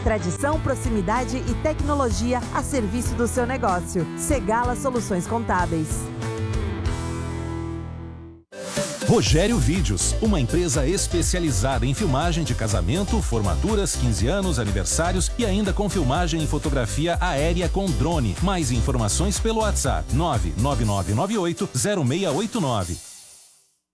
Tradição, proximidade e tecnologia a serviço do seu negócio. Segala Soluções Contábeis. Rogério Vídeos, uma empresa especializada em filmagem de casamento, formaturas, 15 anos, aniversários e ainda com filmagem e fotografia aérea com drone. Mais informações pelo WhatsApp 999980689.